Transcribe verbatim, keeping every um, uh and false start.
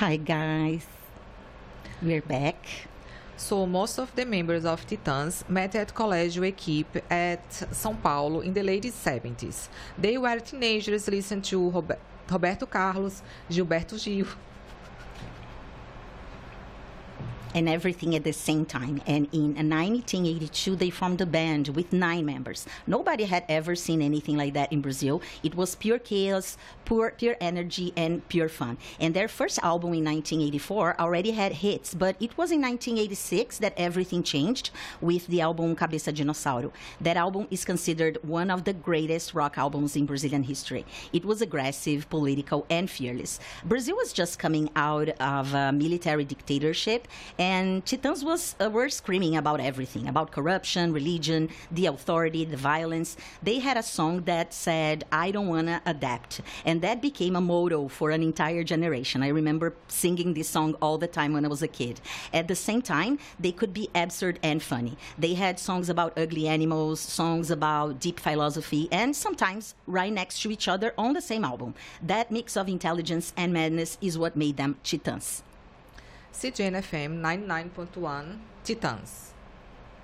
Hi guys, we're back. So most of the members of Titãs met at Colégio Equipe at São Paulo in the late seventies. They were teenagers listening to Robe- Roberto Carlos, Gilberto Gil, And everything at the same time. And in nineteen eighty-two, they formed a band with nine members. Nobody had ever seen anything like that in Brazil. It was pure chaos, pure, pure energy, and pure fun. And their first album in nineteen eighty-four already had hits, but it was in nineteen eighty-six that everything changed with the album Cabeça Dinossauro. That album is considered one of the greatest rock albums in Brazilian history. It was aggressive, political, and fearless. Brazil was just coming out of a military dictatorship, and Titãs was, uh, were screaming about everything, about corruption, religion, the authority, the violence. They had a song that said, I don't want to adapt. And that became a motto for an entire generation. I remember singing this song all the time when I was a kid. At the same time, they could be absurd and funny. They had songs about ugly animals, songs about deep philosophy, and sometimes right next to each other on the same album. That mix of intelligence and madness is what made them Titãs. C G N F M ninety-nine point one, Titãs.